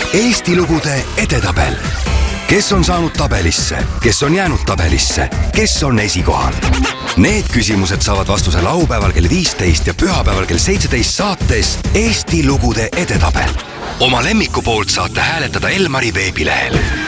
Eesti lugude edetabel. Kes on saanud tabelisse, kes on jäänud tabelisse, kes on esikohal? Need küsimused saavad vastuse laupäeval kell 15 ja pühapäeval kell 17 saates Eesti lugude edetabel. Oma lemmiku poolt saate hääletada Elmari veebilehel.